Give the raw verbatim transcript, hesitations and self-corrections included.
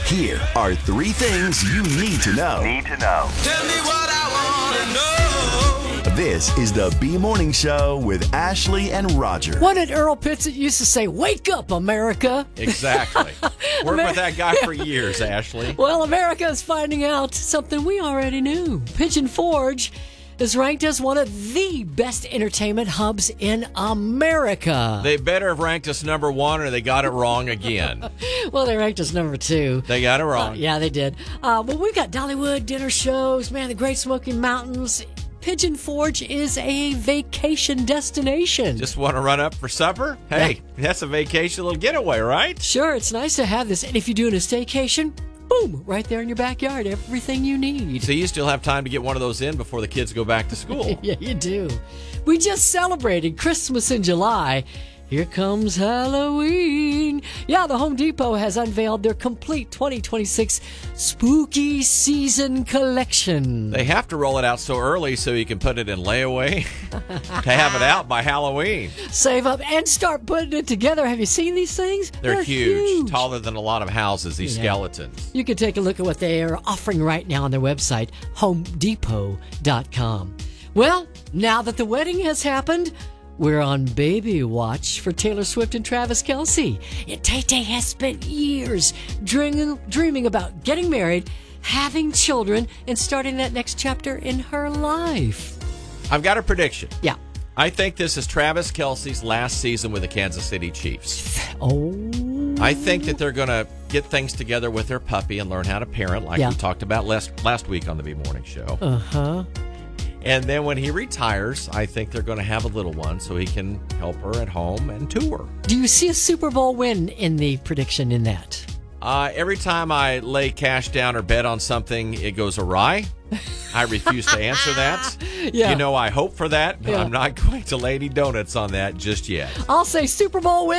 Here are three things you need to know. Need to know. Tell me what I want to know. This is the B Morning Show with Ashley and Roger. What did Earl Pitts used to say? Wake up, America. Exactly. Worked with that guy for years, Ashley. Well, America is finding out something we already knew. Pigeon Forge is ranked as one of the best entertainment hubs in America. They better have ranked us number one or they got it wrong again. Well, they ranked us number two. They got it wrong. Uh, yeah, they did. Uh, well, we've got Dollywood, dinner shows, man, the Great Smoky Mountains. Pigeon Forge is a vacation destination. Just want to run up for supper? Hey, yeah. That's a vacation little getaway, right? Sure, it's nice to have this. And if you're doing a staycation, boom, right there in your backyard, everything you need. So you still have time to get one of those in before the kids go back to school. Yeah, you do. We just celebrated Christmas in July. Here comes Halloween. Yeah, the Home Depot has unveiled their complete twenty twenty-six spooky season collection. They have to roll it out so early so you can put it in layaway to have it out by Halloween. Save up and start putting it together. Have you seen these things? They're, They're huge, huge, taller than a lot of houses, these Yeah. skeletons. You can take a look at what they are offering right now on their website, home depot dot com. Well, now that the wedding has happened, we're on baby watch for Taylor Swift and Travis Kelce. And Tay-Tay has spent years dreaming, dreaming about getting married, having children, and starting that next chapter in her life. I've got a prediction. Yeah. I think this is Travis Kelce's last season with the Kansas City Chiefs. Oh. I think that they're going to get things together with their puppy and learn how to parent, like Yeah. we talked about last, last week on the B Morning Show. Uh-huh. And then when he retires, I think they're going to have a little one so he can help her at home and tour. Do you see a Super Bowl win in the prediction in that? Uh, every time I lay cash down or bet on something, it goes awry. I refuse to answer that. Yeah. You know, I hope for that, but Yeah. I'm not going to lay any donuts on that just yet. I'll say Super Bowl win.